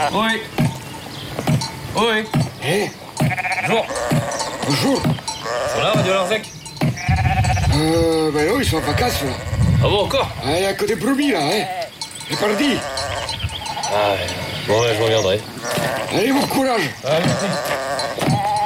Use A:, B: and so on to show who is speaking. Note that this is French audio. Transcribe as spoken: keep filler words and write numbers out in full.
A: Oui. Oui.
B: Eh,
A: Bonjour.
B: bonjour.
A: Ils sont là, Radio Larzac?
B: Euh, ben non, ils sont en vacances, là.
A: Ah bon, encore?
B: Ah, il y a que des brebis, là, hein. Les pardis.
A: Ah, ouais. Bon, ouais, je reviendrai.
B: Allez, bon courage.
A: Ah, merci.